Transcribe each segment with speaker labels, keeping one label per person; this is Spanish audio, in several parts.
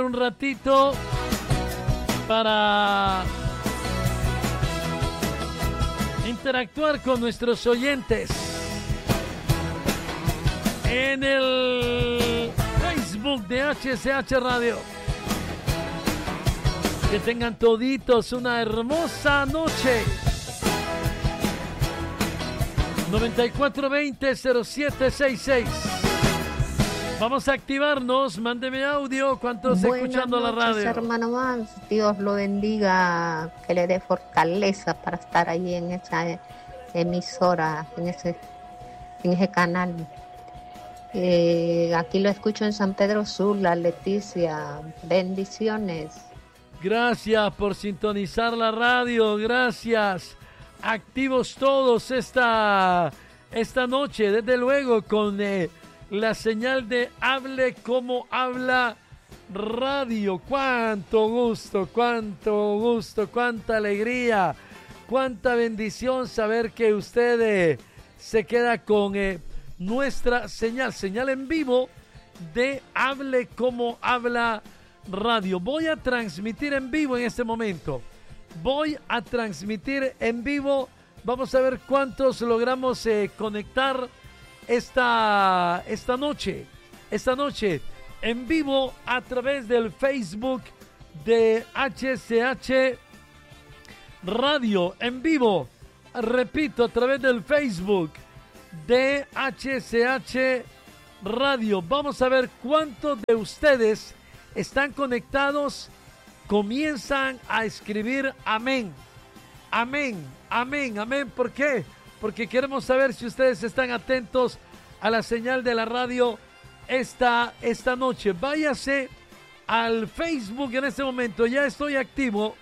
Speaker 1: un ratito para interactuar con nuestros oyentes en el Facebook de HCH Radio. Que tengan toditos una hermosa noche. 9420-0766. Vamos a activarnos. Mándeme audio. ¿Cuántos escuchando la radio?
Speaker 2: Hermano Max, Dios lo bendiga, que le dé fortaleza para estar ahí en esa emisora, en ese canal. Aquí lo escucho en San Pedro Sula. Leticia, bendiciones.
Speaker 1: Gracias por sintonizar la radio. Gracias. Activos todos esta noche, desde luego, con la señal de Hable Como Habla Radio. Cuánto gusto, cuánta alegría, cuánta bendición saber que usted se queda con nuestra señal en vivo de Hable Como Habla Radio. Voy a transmitir en vivo en este momento. Voy a transmitir en vivo. Vamos a ver cuántos logramos conectar esta noche en vivo a través del Facebook de HCH Radio. En vivo, repito, a través del Facebook de HCH Radio. Vamos a ver cuántos de ustedes están conectados. Comienzan a escribir amén. Amén, amén, amén. ¿Por qué? Porque queremos saber si ustedes están atentos a la señal de la radio esta noche. Váyase al Facebook en este momento. Ya estoy activo.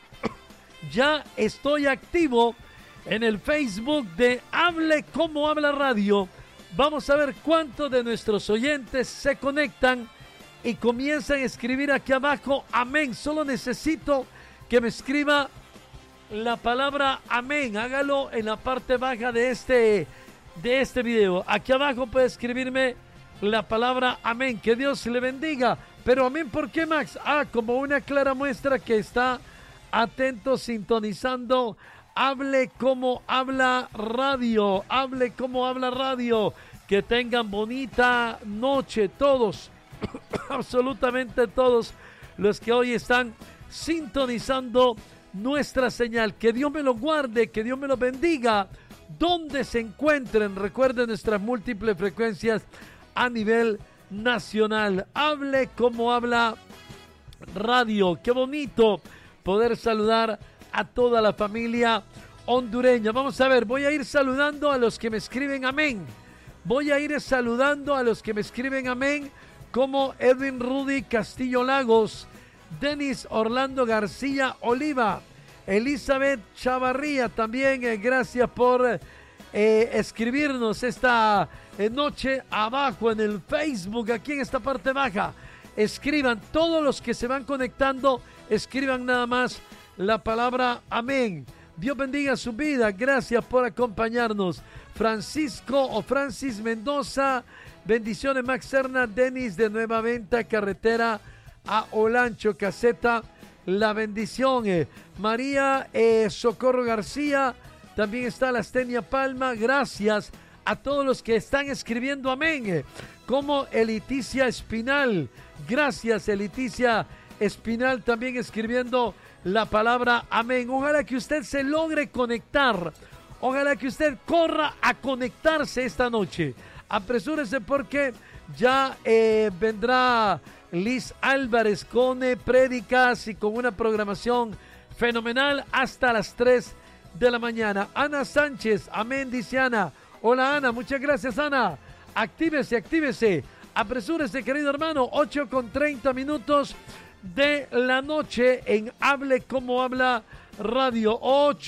Speaker 1: Ya estoy activo en el Facebook de Hable Como Habla Radio. Vamos a ver cuántos de nuestros oyentes se conectan y comienzan a escribir aquí abajo amén. Solo necesito que me escriba la palabra amén. Hágalo en la parte baja de este video. Aquí abajo puede escribirme la palabra amén. Que Dios le bendiga. Pero amén, ¿por qué, Max? Como una clara muestra que está atento, sintonizando Hable Como Habla Radio. Hable Como Habla Radio. Que tengan bonita noche todos. Absolutamente todos los que hoy están sintonizando nuestra señal. Que Dios me lo guarde, que Dios me lo bendiga donde se encuentren. Recuerden nuestras múltiples frecuencias a nivel nacional. Hable Como Habla Radio. Qué bonito poder saludar a toda la familia hondureña. Vamos a ver, voy a ir saludando a los que me escriben amén. Voy a ir saludando a los que me escriben amén, como Edwin Rudy Castillo Lagos, Denis Orlando García Oliva, Elizabeth Chavarría, también gracias por escribirnos esta noche abajo en el Facebook, aquí en esta parte baja. Escriban, todos los que se van conectando, escriban nada más la palabra amén. Dios bendiga su vida, gracias por acompañarnos. Francisco o Francis Mendoza, bendiciones. Max Serna, Denis de Nueva Venta, carretera a Olancho, caseta, la bendición. María Socorro García, también está Lastenia Palma, gracias a todos los que están escribiendo amén, como Eliticia Espinal, gracias Eliticia Espinal, también escribiendo la palabra amén. Ojalá que usted se logre conectar, ojalá que usted corra a conectarse esta noche. Apresúrese porque ya vendrá Liz Álvarez con prédicas y con una programación fenomenal hasta las 3 de la mañana. Ana Sánchez, amén, dice Ana. Hola Ana, muchas gracias Ana. Actívese, actívese. Apresúrese, querido hermano. 8:30 de la noche en Hable Como Habla Radio.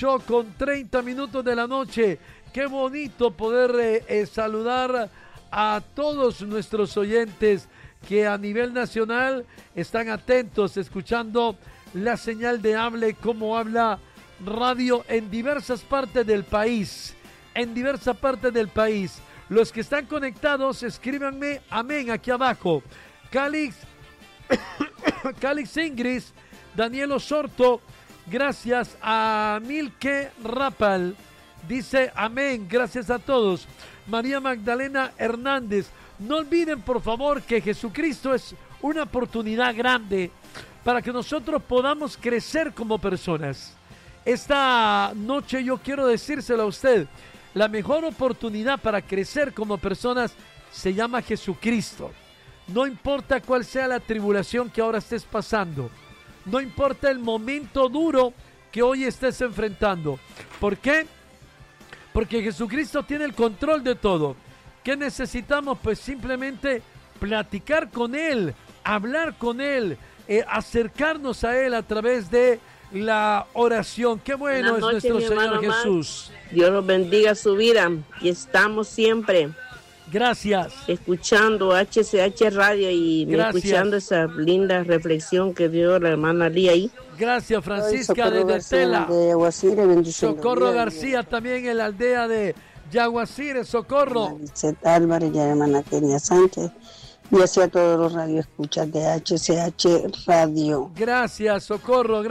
Speaker 1: 8:30 de la noche. Qué bonito poder saludar a todos nuestros oyentes que a nivel nacional están atentos, escuchando la señal de Hable Como Habla Radio en diversas partes del país. En diversas partes del país. Los que están conectados, escríbanme amén aquí abajo. Calix Calix Ingris, Daniel Osorto, gracias a Milke Rapal, dice amén, gracias a todos. María Magdalena Hernández, no olviden por favor que Jesucristo es una oportunidad grande para que nosotros podamos crecer como personas. Esta noche yo quiero decírselo a usted, la mejor oportunidad para crecer como personas se llama Jesucristo. No importa cuál sea la tribulación que ahora estés pasando, no importa el momento duro que hoy estés enfrentando. ¿Por qué? Porque Jesucristo tiene el control de todo. ¿Qué necesitamos? Pues simplemente platicar con Él, hablar con Él, acercarnos a Él a través de la oración. Qué bueno es nuestro Señor Jesús.
Speaker 3: Dios los bendiga su vida y estamos siempre.
Speaker 1: Gracias.
Speaker 3: Escuchando HCH Radio y escuchando esa linda reflexión que dio la hermana Lía ahí.
Speaker 1: Gracias, Francisca desde Tela. Socorro García también en la aldea de Yaguacire. Socorro.
Speaker 4: Álvarez y la hermana Kenia Sánchez. Y hacia todos los radioescuchas de HCH Radio.
Speaker 1: Gracias, Socorro,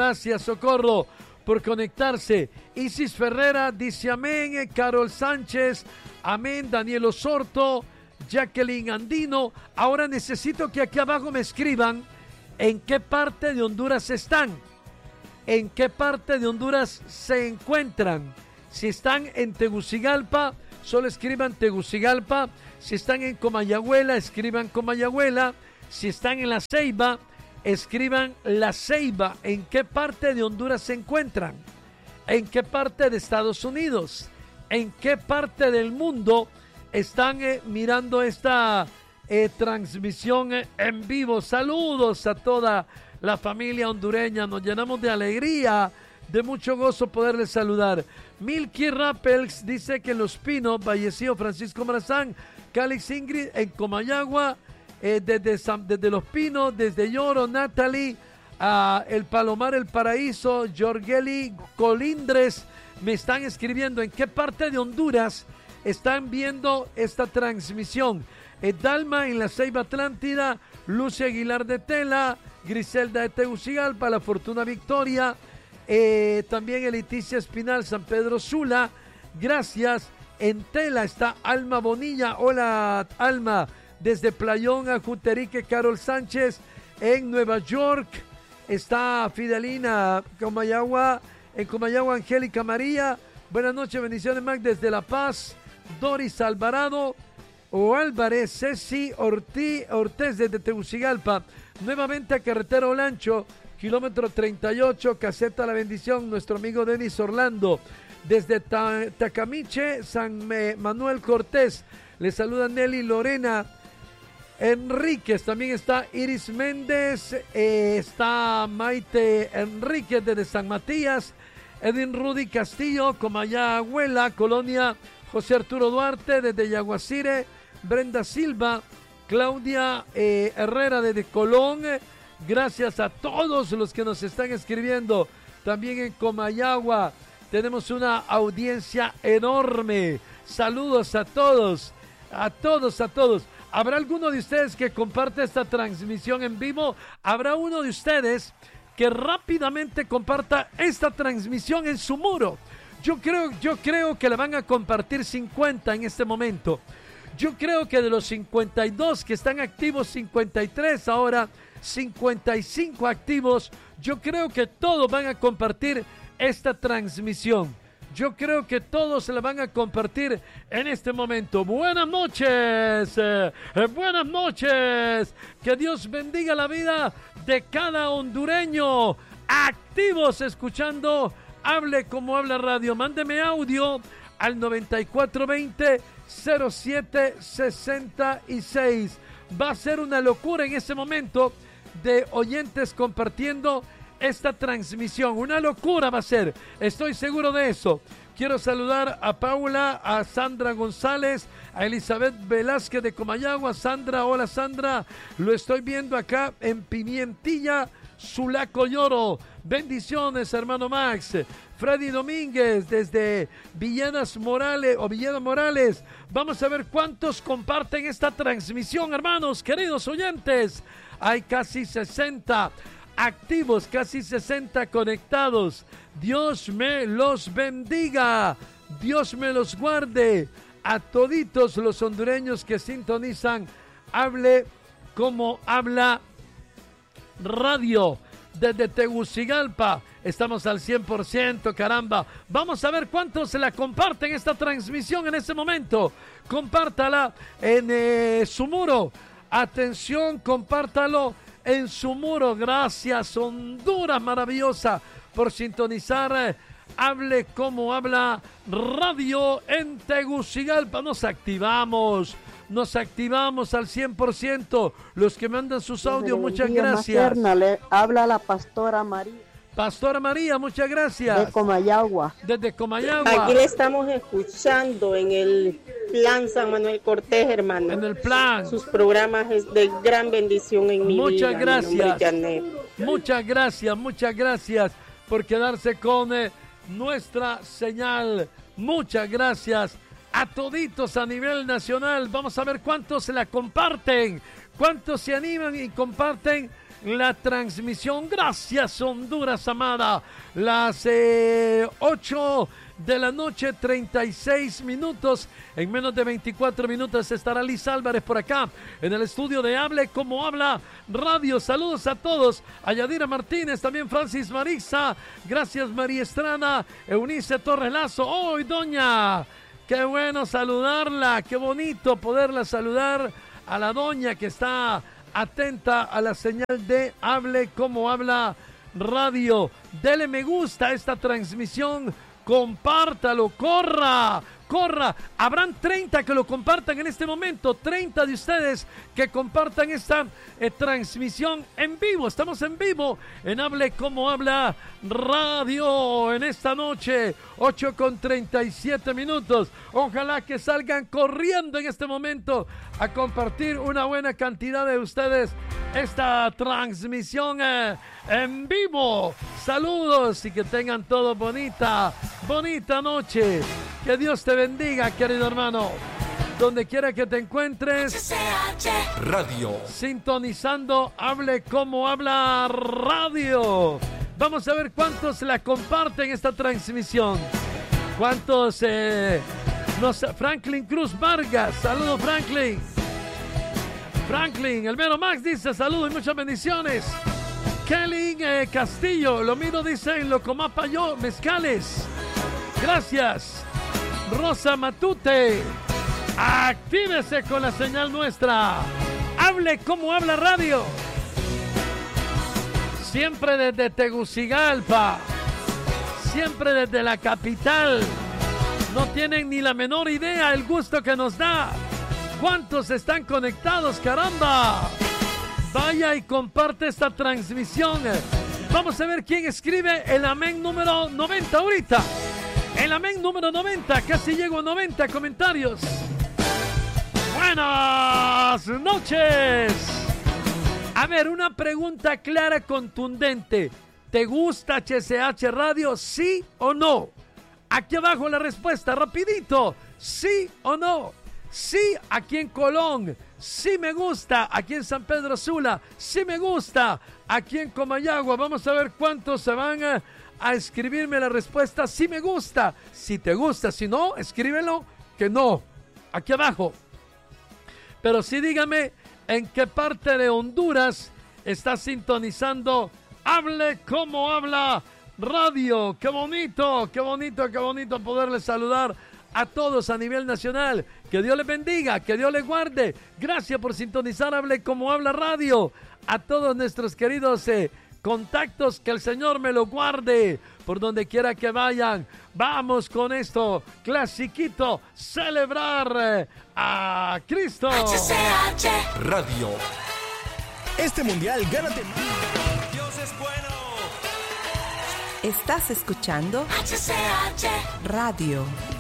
Speaker 1: por conectarse. Isis Ferrera dice amén. Carol Sánchez, amén. Daniel Osorto, Jacqueline Andino. Ahora necesito que aquí abajo me escriban en qué parte de Honduras están. En qué parte de Honduras se encuentran. Si están en Tegucigalpa, solo escriban Tegucigalpa. Si están en Comayagüela, escriban Comayagüela. Si están en La Ceiba, escriban La Ceiba. ¿En qué parte de Honduras se encuentran? ¿En qué parte de Estados Unidos? ¿En qué parte del mundo están mirando esta transmisión en vivo? Saludos a toda la familia hondureña. Nos llenamos de alegría, de mucho gozo poderles saludar. Milky Rappels dice que en Los Pinos, fallecido Francisco Marazán. Calix Ingrid en Comayagua, desde Los Pinos, desde Lloro, Natalie, El Palomar, El Paraíso, Jorgeli Colindres, me están escribiendo en qué parte de Honduras están viendo esta transmisión. Dalma en La Ceiba Atlántida, Lucia Aguilar de Tela, Griselda de Tegucigalpa, La Fortuna Victoria, también Eliticia Espinal, San Pedro Sula, gracias. En Tela está Alma Bonilla. Hola, Alma. Desde Playón a Juterique, Carol Sánchez. En Nueva York está Fidelina Comayagua. En Comayagua, Angélica María. Buenas noches, bendiciones, Mac. Desde La Paz, Doris Alvarado. O Álvarez, Ceci Ortiz desde Tegucigalpa. Nuevamente a Carretera Olancho, kilómetro 38, Caseta La Bendición. Nuestro amigo Denis Orlando. Desde Tacamiche, San Manuel Cortés, le saluda Nelly Lorena Enríquez, también está Iris Méndez, está Maite Enríquez desde San Matías, Edwin Rudy Castillo, Comayagüela, Colonia José Arturo Duarte, desde Yaguacire, Brenda Silva, Claudia Herrera desde Colón. Gracias a todos los que nos están escribiendo, también en Comayagua. Tenemos una audiencia enorme. Saludos a todos, a todos, a todos. ¿Habrá alguno de ustedes que comparte esta transmisión en vivo? ¿Habrá uno de ustedes que rápidamente comparta esta transmisión en su muro? Yo creo que la van a compartir 50 en este momento. Yo creo que de los 52 que están activos, 53 ahora, 55 activos, yo creo que todos van a compartir esta transmisión. Yo creo que todos se la van a compartir en este momento. Buenas noches, buenas noches. Que Dios bendiga la vida de cada hondureño. Activos escuchando Hable Como Habla Radio. Mándeme audio al 9420-0766. Va a ser una locura en este momento de oyentes compartiendo esta transmisión. Una locura va a ser, estoy seguro de eso. Quiero saludar a Paula, a Sandra González, a Elizabeth Velázquez de Comayagua. Sandra, hola Sandra, lo estoy viendo acá en Pimientilla, Sulaco Lloro. Bendiciones, hermano Max. Freddy Domínguez desde Villanas Morales. Vamos a ver cuántos comparten esta transmisión, hermanos, queridos oyentes. Hay casi 60 activos, casi 60 conectados. Dios me los bendiga. Dios me los guarde. A toditos los hondureños que sintonizan Hable Como Habla Radio desde Tegucigalpa. Estamos al 100%, caramba. Vamos a ver cuántos se la comparten esta transmisión en este momento. Compártala en su muro. Atención, compártalo en su muro. Gracias, Honduras maravillosa, por sintonizar Hable Como Habla Radio en Tegucigalpa. Nos activamos al 100%. Los que mandan sus audios, muchas gracias.
Speaker 5: Le habla la pastora María.
Speaker 1: Pastora María, muchas gracias.
Speaker 5: De Comayagua.
Speaker 1: Desde Comayagua.
Speaker 3: Aquí le estamos escuchando en el plan San Manuel Cortés, hermano.
Speaker 1: En el plan.
Speaker 3: Sus programas es de gran bendición en mi vida.
Speaker 1: Muchas gracias.
Speaker 3: Muchas
Speaker 1: gracias por quedarse con nuestra señal. Muchas gracias a toditos a nivel nacional. Vamos a ver cuántos se la comparten, cuántos se animan y comparten la transmisión. Gracias, Honduras amada. Las 8 de la noche, 36 minutos. En menos de 24 minutos estará Liz Álvarez por acá en el estudio de Hable Como Habla Radio. Saludos a todos. A Yadira Martínez, también Francis Marixa. Gracias, María Estrana. Eunice Torres Lazo. ¡Oh, doña! Qué bueno saludarla. Qué bonito poderla saludar a la doña que está atenta a la señal de Hable Como Habla Radio. Dele me gusta a esta transmisión, compártalo, corra. Habrán 30 que lo compartan en este momento, 30 de ustedes que compartan esta transmisión en vivo. Estamos en vivo en Hable Como Habla Radio en esta noche, 8:37 minutos. Ojalá que salgan corriendo en este momento a compartir una buena cantidad de ustedes esta transmisión en vivo. Saludos y que tengan todo bonita noche. Que Dios te bendiga, querido hermano. Donde quiera que te encuentres,
Speaker 6: Radio.
Speaker 1: Sintonizando Hable Como Habla Radio. Vamos a ver cuántos la comparten esta transmisión. ¿Cuántos? Franklin Cruz Vargas. Saludos, Franklin. El mero Max dice saludos y muchas bendiciones. Kelly Castillo. Lo mismo dice en Locomapa yo, Mezcales. Gracias. Rosa Matute, actívese con la señal nuestra. Hable Como Habla Radio. Siempre desde Tegucigalpa, siempre desde la capital. No tienen ni la menor idea el gusto que nos da. ¿Cuántos están conectados, caramba? Vaya y comparte esta transmisión. Vamos a ver quién escribe el amén número 90 ahorita. El amén número 90, casi llego a 90 comentarios. Buenas noches. A ver, una pregunta clara, contundente. ¿Te gusta HCH Radio, sí o no? Aquí abajo la respuesta, rapidito. ¿Sí o no? Sí, aquí en Colón. Sí me gusta. Aquí en San Pedro Sula. Sí me gusta. Aquí en Comayagua. Vamos a ver cuántos se van a escribirme la respuesta. Sí me gusta. Si te gusta. Si no, escríbelo que no. Aquí abajo. Pero sí dígame en qué parte de Honduras está sintonizando Hable Como Habla Radio. Qué bonito, qué bonito, qué bonito poderle saludar a todos a nivel nacional. Que Dios les bendiga, que Dios les guarde. Gracias por sintonizar Hable Como Habla Radio. A todos nuestros queridos contactos, que el Señor me lo guarde por donde quiera que vayan. Vamos con esto, clasiquito, celebrar a Cristo.
Speaker 6: HCH Radio. Este mundial, gánate. Dios es bueno.
Speaker 7: Estás escuchando HCH Radio.